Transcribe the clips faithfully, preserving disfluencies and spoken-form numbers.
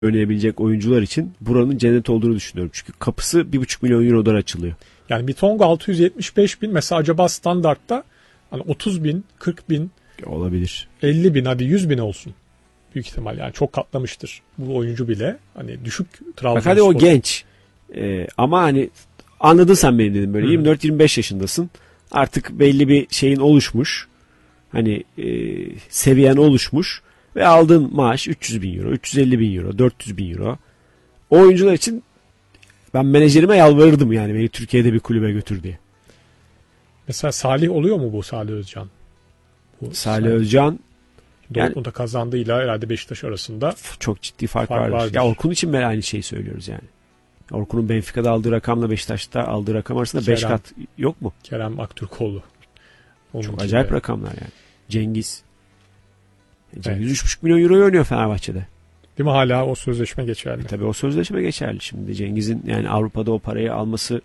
oynayabilecek oyuncular için buranın cennet olduğunu düşünüyorum. Çünkü kapısı bir buçuk milyon eurodan açılıyor. Yani bir Tonga altı yüz yetmiş beş bin mesela acaba standartta hani otuz bin, kırk bin olabilir. elli bin, hadi yüz bin olsun. Büyük ihtimal yani çok katlamıştır bu oyuncu bile. Hani düşük Trabzonspor. Bak hadi o genç. Ee, ama hani anladın sen beni dedim böyle. Hı. yirmi dört yirmi beş yaşındasın. Artık belli bir şeyin oluşmuş. Hani e, seviyen oluşmuş. Ve aldığın maaş üç yüz bin euro, üç yüz elli bin euro, dört yüz bin euro. O oyuncular için ben menajerime yalvarırdım yani beni Türkiye'de bir kulübe götür diye. Mesela Salih oluyor mu bu Salih Özcan? Bu Salih Özcan Dortmund'da yani, kazandığıyla herhalde Beşiktaş arasında çok ciddi fark, fark vardır. vardır. Ya Orkun için ben aynı şeyi söylüyoruz yani. Orkun'un Benfica'da aldığı rakamla Beşiktaş'ta aldığı rakam arasında beş kat yok mu? Kerem Aktürkoğlu. Onun çok acayip de rakamlar yani. Cengiz. Cengiz evet. üç buçuk milyon euro oynuyor Fenerbahçe'de. Değil mi? Hala o sözleşme geçerli. E tabii o sözleşme geçerli. Şimdi Cengiz'in yani Avrupa'da o parayı alması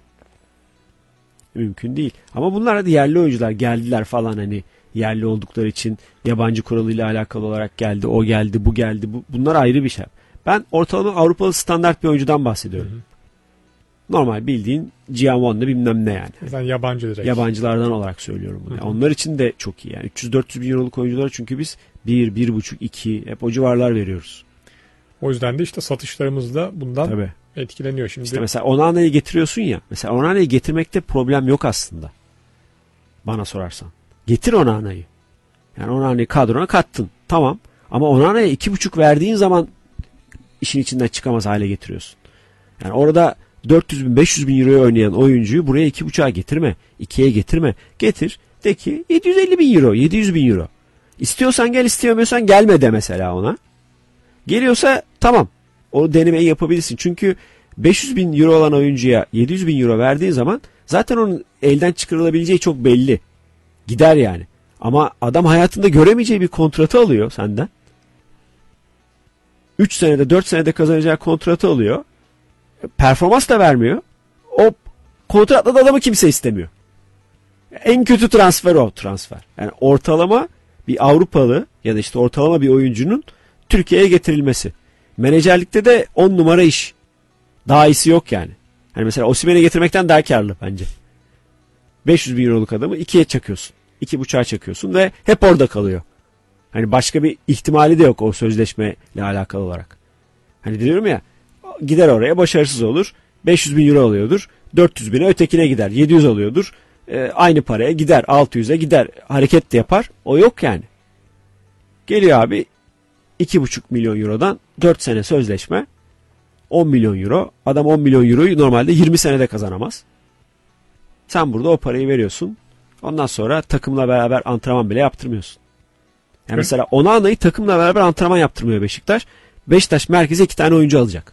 mümkün değil. Ama bunlar hadi yerli oyuncular geldiler falan hani yerli oldukları için yabancı kuralıyla alakalı olarak geldi. O geldi, bu geldi. Bu, bunlar ayrı bir şey. Ben ortalama Avrupalı standart bir oyuncudan bahsediyorum. Hı hı. Normal bildiğin Giamon'da bilmem ne yani. Ben yabancı direkt. Yabancılardan olarak söylüyorum bunu. Hı hı. Onlar için de çok iyi. Yani üç yüz dört yüz bin euroluk oyunculara çünkü biz bir, bir buçuk, iki hep o civarlar veriyoruz. O yüzden de işte satışlarımız da bundan tabii etkileniyor şimdi. İşte mesela Onana'yı getiriyorsun ya. Mesela Onana'yı getirmekte problem yok aslında. Bana sorarsan. Getir Onana'yı. Yani Onana'yı kadrona kattın. Tamam. Ama Onana'ya iki buçuk verdiğin zaman işin içinden çıkamaz hale getiriyorsun. Yani orada dört yüz bin beş yüz bin euroya oynayan oyuncuyu buraya iki buçuğa getirme. ikiye getirme. Getir. De ki yedi yüz elli bin euro. yedi yüz bin euro. İstiyorsan gel, istemiyorsan gelme de mesela ona. Geliyorsa tamam. O denemeyi yapabilirsin. Çünkü beş yüz bin euro olan oyuncuya yedi yüz bin euro verdiğin zaman zaten onun elden çıkarılabileceği çok belli. Gider yani. Ama adam hayatında göremeyeceği bir kontratı alıyor senden. üç senede dört senede kazanacağı kontratı alıyor. Performans da vermiyor. O kontratla da adamı kimse istemiyor. En kötü transfer o transfer. Yani ortalama bir Avrupalı ya da işte ortalama bir oyuncunun Türkiye'ye getirilmesi. Menajerlikte de on numara iş. Daha iyisi yok yani. Hani mesela Osimhen'i getirmekten daha karlı bence. beş yüz bin euroluk adamı ikiye çakıyorsun. iki buçuğa çakıyorsun ve hep orada kalıyor. Hani başka bir ihtimali de yok o sözleşmeyle alakalı olarak. Hani diyorum ya gider oraya başarısız olur. beş yüz bin euro alıyordur. dört yüz bine ötekine gider. yedi yüz alıyordur. E, aynı paraya gider. altı yüze gider. Hareket de yapar. O yok yani. Geliyor abi iki buçuk milyon eurodan dört sene sözleşme. on milyon euro. Adam on milyon euroyu normalde yirmi senede kazanamaz. Sen burada o parayı veriyorsun. Ondan sonra takımla beraber antrenman bile yaptırmıyorsun. Yani evet. Mesela Onana'yı takımla beraber antrenman yaptırmıyor Beşiktaş. Beşiktaş merkeze iki tane oyuncu alacak.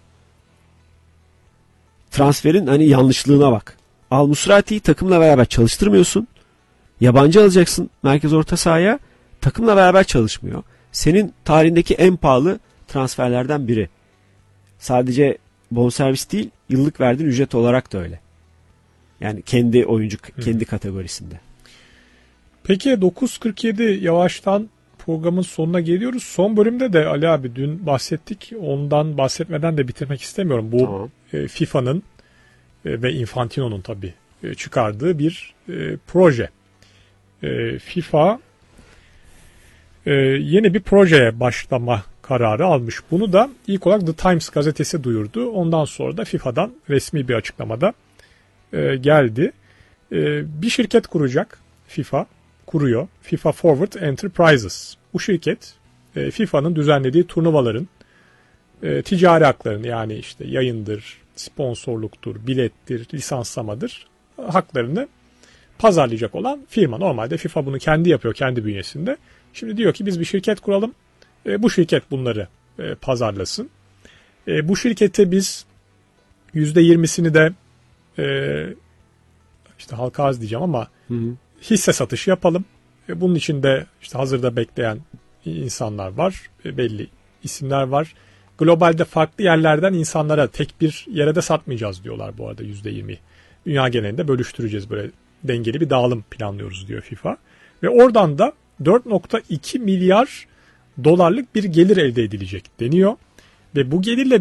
Transferin hani yanlışlığına bak. Al Musrati'yi takımla beraber çalıştırmıyorsun. Yabancı alacaksın merkez orta sahaya. Takımla beraber çalışmıyor. Senin tarihindeki en pahalı transferlerden biri. Sadece bonservis değil, yıllık verdiğin ücret olarak da öyle. Yani kendi oyuncu, kendi kategorisinde. Peki dokuz kırk yedi yavaştan programın sonuna geliyoruz. Son bölümde de Ali abi dün bahsettik. Ondan bahsetmeden de bitirmek istemiyorum. Bu tamam. e, FIFA'nın e, ve Infantino'nun tabii e, çıkardığı bir e, proje. E, FIFA e, yeni bir projeye başlama kararı almış. Bunu da ilk olarak The Times gazetesi duyurdu. Ondan sonra da FIFA'dan resmi bir açıklamada e, geldi. E, bir şirket kuracak FIFA. Kuruyor. FIFA Forward Enterprises. Bu şirket e, FIFA'nın düzenlediği turnuvaların e, ticari haklarını yani işte yayındır, sponsorluktur, bilettir, lisanslamadır haklarını pazarlayacak olan firma. Normalde FIFA bunu kendi yapıyor kendi bünyesinde. Şimdi diyor ki biz bir şirket kuralım. E, bu şirket bunları e, pazarlasın. E, bu şirkete biz yüzde yirmisini de e, işte halka az diyeceğim ama hı hı. hisse satışı yapalım. E, bunun için de işte hazırda bekleyen insanlar var. E, belli isimler var. Globalde farklı yerlerden insanlara tek bir yere de satmayacağız diyorlar bu arada yüzde yirmi. Dünya genelinde bölüştüreceğiz böyle dengeli bir dağılım planlıyoruz diyor FIFA. Ve oradan da dört nokta iki milyar dolarlık bir gelir elde edilecek deniyor. Ve bu gelirle